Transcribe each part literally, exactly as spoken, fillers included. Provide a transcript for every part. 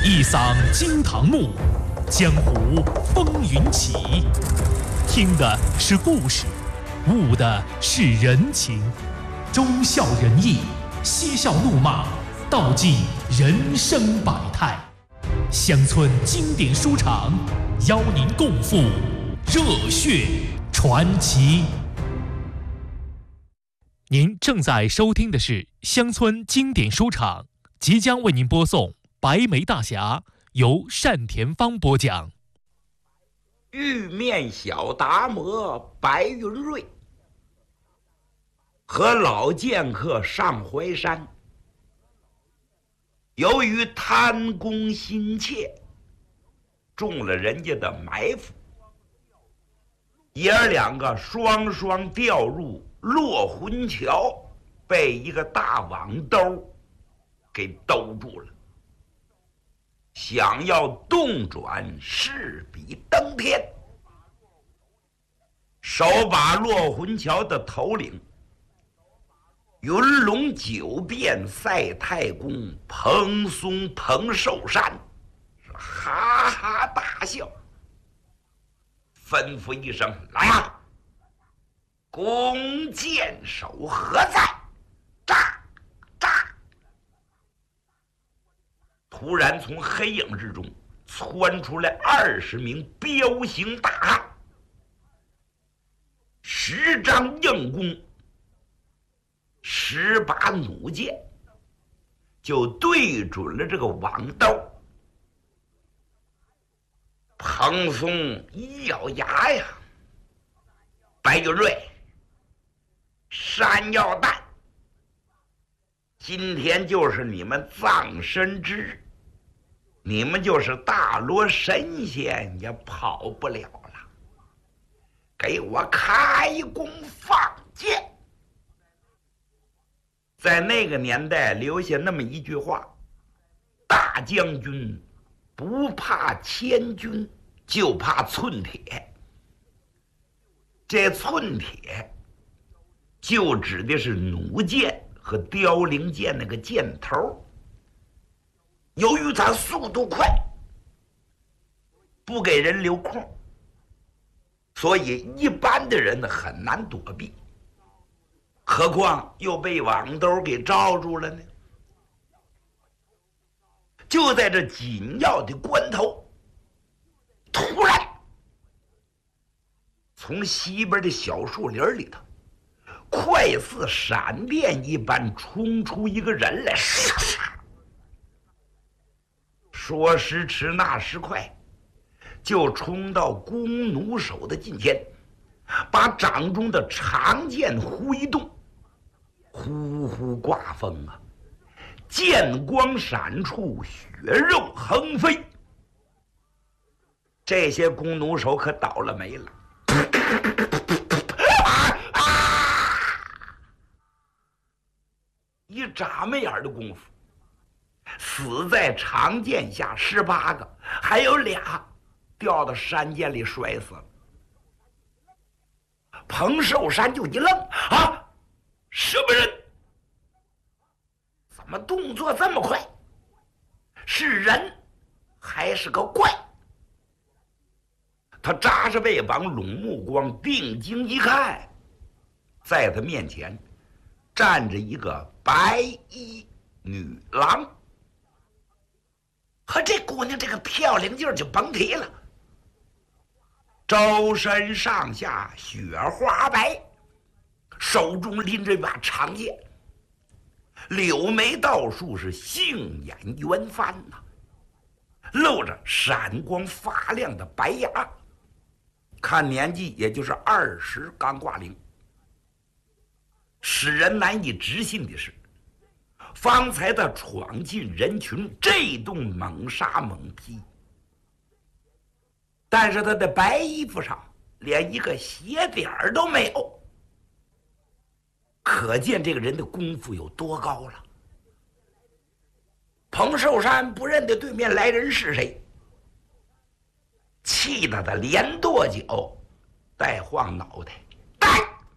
一嗓惊堂木，江湖风云起。听的是故事，悟的是人情。忠孝仁义，嬉笑怒骂，道尽人生百态。乡村经典书场，邀您共赴热血传奇。您正在收听的是乡村经典书场，即将为您播送《白眉大侠》，由单田芳播讲。 玉面小达摩白云瑞和老剑客上淮山，由于贪功心切，中了人家的埋伏，爷儿两个双双掉入落魂桥，被一个大网兜给兜住了。想要动转，势比登天。手把落魂桥的头领云龙九变赛太公彭松彭寿山是哈哈大笑，吩咐一声：“来啊！弓箭手何在？”炸炸！突然从黑影之中窜出来二十名彪形大汉，十张硬弓，十把弩箭，就对准了这个网兜。彭松一咬牙呀，白云瑞、山药蛋，今天就是你们葬身之日，你们就是大罗神仙也跑不了了。给我开弓放箭！在那个年代留下那么一句话：大将军不怕千军，就怕寸铁。这寸铁就指的是弩箭和凋零箭那个箭头。由于它速度快，不给人留空，所以一般的人呢很难躲避，何况又被网兜给罩住了呢？就在这紧要的关头，突然从西边的小树林里头，快似闪电一般冲出一个人来，说时迟，那时快，就冲到弓弩手的近前，把掌中的长剑挥动，呼呼刮风啊，剑光闪处，血肉横飞。这些弓弩手可倒了霉了，啊啊！一眨没眼的功夫，死在长剑下十八个，还有俩掉到山涧里摔死了。彭寿山就一愣：啊，什么人？怎么动作这么快？是人还是个怪？他扎着背膀，拢目光，定睛一看，在他面前站着一个白衣女郎。和这姑娘这个漂亮劲儿就甭提了，周身上下雪花白，手中拎着一把长剑，柳眉倒竖，是杏眼圆翻呐、啊，露着闪光发亮的白牙，看年纪也就是二十刚挂零。使人难以置信的是，方才他闯进人群，这动猛杀猛劈，但是他的白衣服上连一个血点儿都没有，可见这个人的功夫有多高了。彭寿山不认得对面来人是谁，气得他连跺脚带晃脑袋：“带！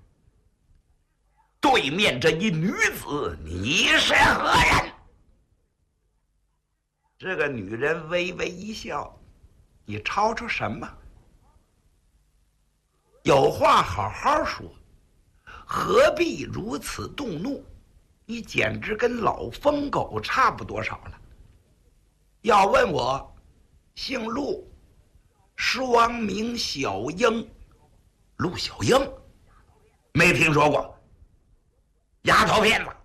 对面这一女子，你是何人？” 这个女人微微一笑：“你吵吵什么？有话好好说，何必如此动怒？你简直跟老疯狗差不多少了。要问我，姓陆，双名小英，陆小英，没听说过。丫头片子，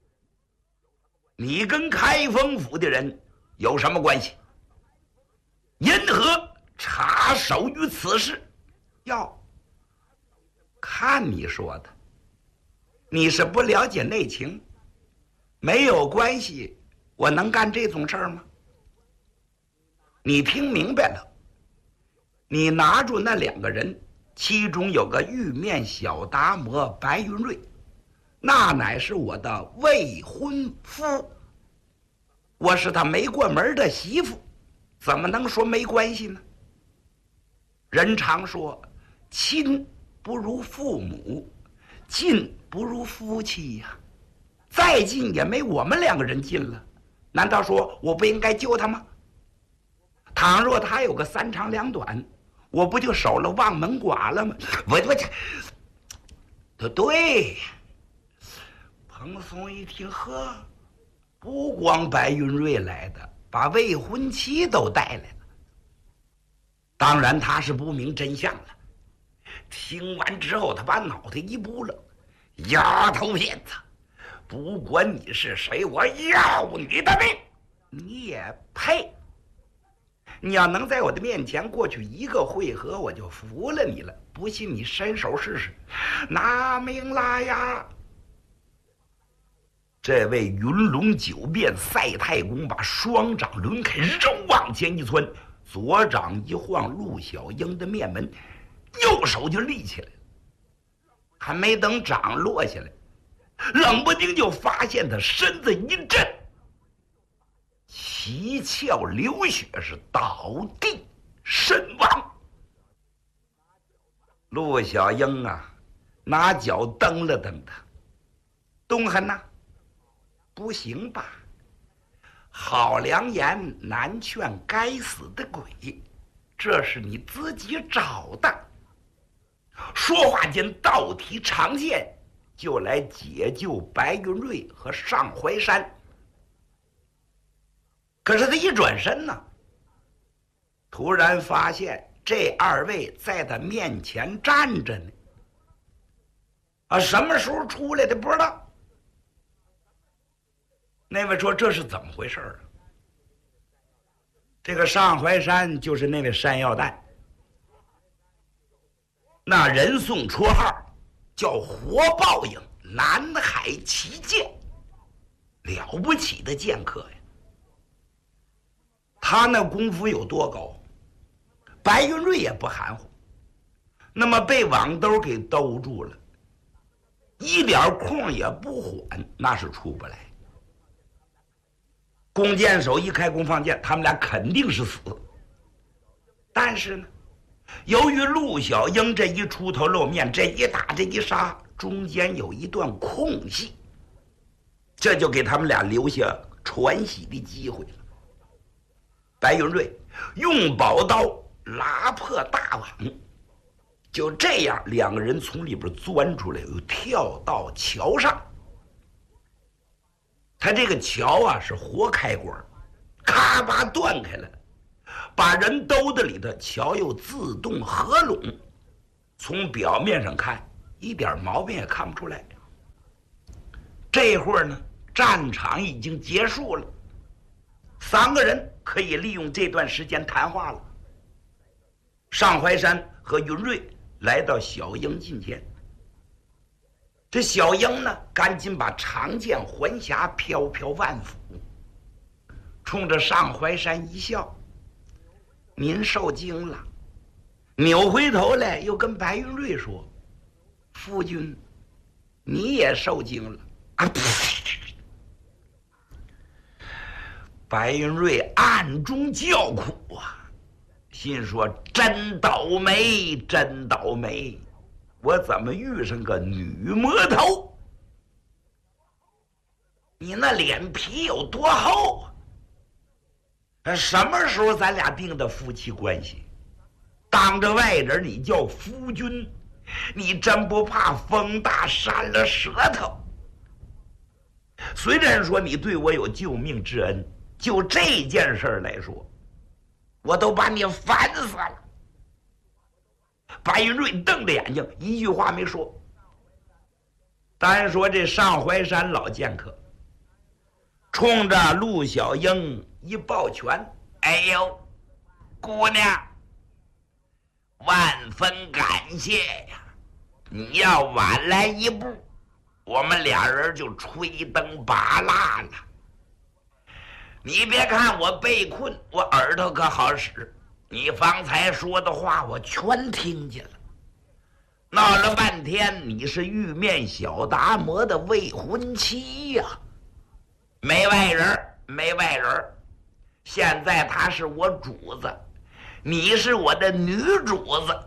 你跟开封府的人有什么关系？因何插手于此事？要看你说的，你是不了解内情，没有关系，我能干这种事儿吗？你听明白了，你拿住那两个人，其中有个玉面小达摩白云瑞，那乃是我的未婚夫，我是他没过门的媳妇，怎么能说没关系呢？人常说，亲不如父母，近不如夫妻呀。再近也没我们两个人近了，难道说我不应该救他吗？倘若他有个三长两短，我不就守了望门寡了吗？我我这对。彭松一听，呵，不光白云瑞来的，把未婚妻都带来了。当然他是不明真相了。听完之后，他把脑袋一拨了：“丫头片子，不管你是谁，我要你的命！你也配！你要能在我的面前过去一个会合，我就服了你了。不信你伸手试试，拿命来呀！”这位云龙九变赛太公把双掌抡开，肉往前一窜，左掌一晃陆小英的面门，右手就立起来了。还没等掌落下来，冷不丁就发现他身子一震，七窍流血，是倒地身亡。陆小英啊，拿脚蹬了蹬他：“东汉呐，不行吧？好良言难劝该死的鬼，这是你自己找的。”说话间，倒提长剑就来解救白云瑞和上怀山。可是他一转身呢，突然发现这二位在他面前站着呢。啊，什么时候出来的不知道。那位说：“这是怎么回事啊？”这个上怀山就是那位山药蛋，那人送绰号叫活报应南海奇剑，了不起的剑客呀！他那功夫有多高，白云瑞也不含糊。那么被网兜给兜住了，一点空也不缓，那是出不来。弓箭手一开弓放箭，他们俩肯定是死。但是呢，由于陆小英这一出头露面，这一打这一杀，中间有一段空隙，这就给他们俩留下喘息的机会了。白云瑞用宝刀拉破大网，就这样，两个人从里边钻出来，又跳到桥上。他这个桥啊是活开关，咔吧断开了，把人兜在里头，桥又自动合拢。从表面上看，一点毛病也看不出来。这会儿呢，战场已经结束了，三个人可以利用这段时间谈话了。上怀山和云瑞来到小英近前，这小英呢，赶紧把长剑环匣，飘飘万斧，冲着上怀山一笑：“您受惊了。”扭回头来又跟白云瑞说：“夫君，你也受惊了。”啊！白云瑞暗中叫苦啊，心说：“真倒霉，真倒霉！我怎么遇上个女魔头？你那脸皮有多厚啊？ 什么时候咱俩定的夫妻关系？当着外人你叫夫君，你真不怕风大扇了舌头？虽然说你对我有救命之恩，就这件事来说，我都把你烦死了。白云瑞瞪着眼睛，一句话没说。单说这上淮山老剑客，冲着陆小英一抱拳：“哎呦，姑娘，万分感谢呀！你要晚来一步，我们俩人就吹灯拔蜡了。你别看我被困，我耳朵可好使。你方才说的话我全听见了。闹了半天，你是玉面小达摩的未婚妻呀、啊！没外人，没外人。现在他是我主子，你是我的女主子。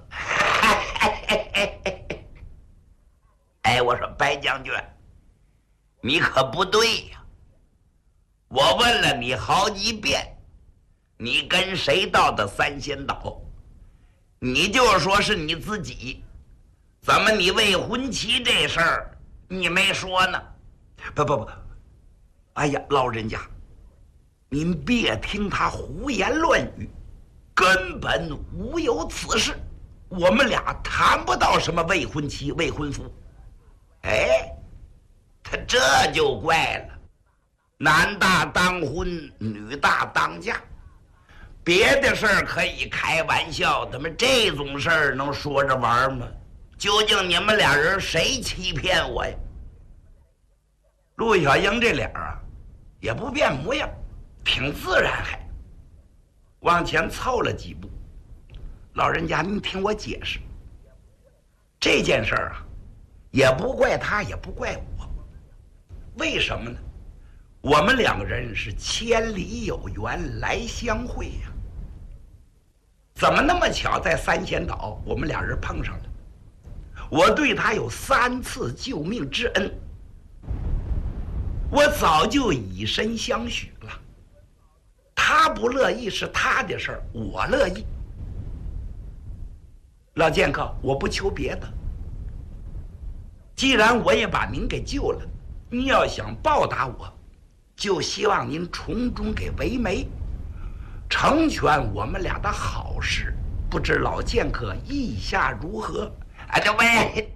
哎，我说白将军，你可不对呀！我问了你好几遍，你跟谁到的三仙岛？你就说是你自己。怎么你未婚妻这事儿你没说呢？不不不，哎呀，老人家，您别听他胡言乱语，根本无有此事。我们俩谈不到什么未婚妻、未婚夫。哎，他这就怪了，男大当婚，女大当嫁。别的事儿可以开玩笑，怎么这种事儿能说着玩吗？究竟你们俩人谁欺骗我呀？陆小英这脸啊，也不变模样，挺自然，还往前凑了几步。老人家，您听我解释，这件事儿啊，也不怪他，也不怪我。为什么呢？我们两个人是千里有缘来相会呀、啊，怎么那么巧在三仙岛我们俩人碰上了？我对他有三次救命之恩，我早就以身相许了。他不乐意是他的事儿，我乐意。老剑客，我不求别的，既然我也把您给救了，您要想报答我，就希望您从中给为媒，成全我们俩的好事。不知老剑客意下如何？哎，这喂！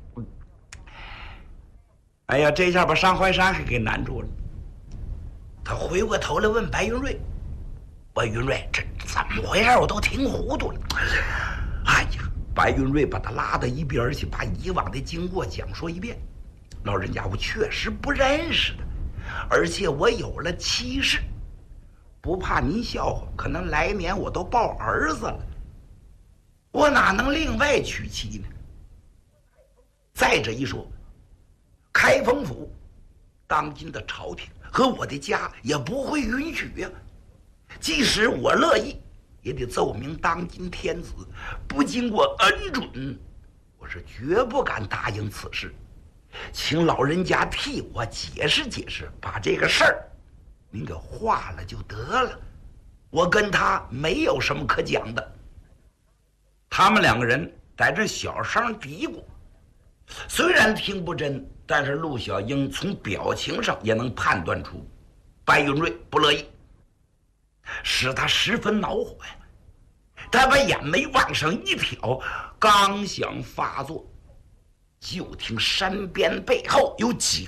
哎呀，这下把上淮山还给难住了。他回过头来问白云瑞：“我云瑞，这怎么回事？我都听糊涂了。”哎呀，白云瑞把他拉到一边去，把以往的经过讲说一遍。老人家，我确实不认识的，而且我有了妻室，不怕您笑话，可能来年我都抱儿子了，我哪能另外娶妻呢？再者一说，开封府当今的朝廷和我的家也不会允许呀、啊。即使我乐意，也得奏明当今天子，不经过恩准，我是绝不敢答应此事。请老人家替我解释解释，把这个事儿您给化了就得了。我跟他没有什么可讲的。他们两个人在这小声嘀咕。虽然听不真，但是陆小英从表情上也能判断出白云瑞不乐意，使他十分恼火呀。他把眼眉往上一挑，刚想发作，就听山边背后有几